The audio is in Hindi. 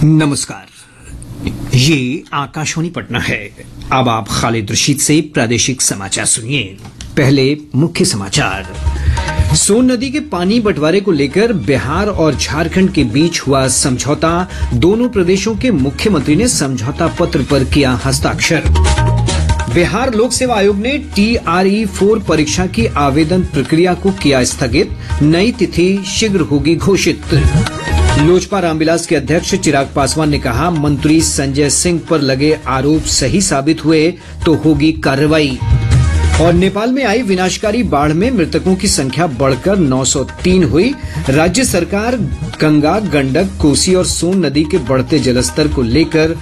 नमस्कार। ये आकाशवाणी पटना है। अब आप खालिद रशीद से प्रादेशिक समाचार सुनिए। पहले मुख्य समाचार। सोन नदी के पानी बंटवारे को लेकर बिहार और झारखंड के बीच हुआ समझौता। दोनों प्रदेशों के मुख्यमंत्री ने समझौता पत्र पर किया हस्ताक्षर। बिहार लोक सेवा आयोग ने TRE-4 परीक्षा की आवेदन प्रक्रिया को किया स्थगित। नई तिथि शीघ्र होगी घोषित। लोजपा रामविलास के अध्यक्ष चिराग पासवान ने कहा, मंत्री संजय सिंह पर लगे आरोप सही साबित हुए तो होगी कार्रवाई। और नेपाल में आई विनाशकारी बाढ़ में मृतकों की संख्या बढ़कर 903 हुई। राज्य सरकार गंगा, गंडक, कोसी और सोन नदी के बढ़ते जलस्तर को लेकर